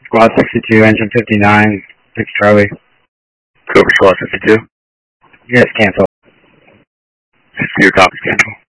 Squad 62, engine 59, 6 Charlie. Cobra Squad 52. Yes, cancel. 62 copies, cancel.